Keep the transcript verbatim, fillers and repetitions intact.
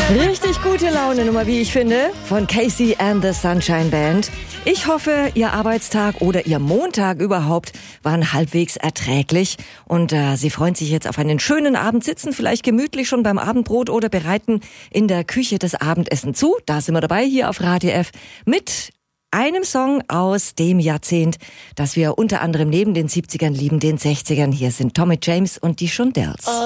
Richtig gute Laune Nummer, wie ich finde, von Casey and the Sunshine Band. Ich hoffe, Ihr Arbeitstag oder Ihr Montag überhaupt waren halbwegs erträglich und äh, Sie freuen sich jetzt auf einen schönen Abend, sitzen vielleicht gemütlich schon beim Abendbrot oder bereiten in der Küche das Abendessen zu. Da sind wir dabei hier auf Radio F mit einem Song aus dem Jahrzehnt, das wir unter anderem neben den siebzigern lieben, den sechzigern. Hier sind Tommy James und die Shondells.